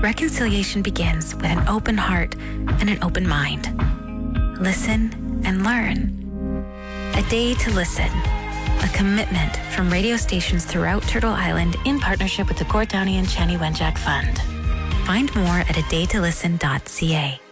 reconciliation begins with an open heart and an open mind. Listen and learn. A Day to Listen, a commitment from radio stations throughout Turtle Island in partnership with the Gord Downey and Chani Wenjack Fund. Find more at adaytolisten.ca.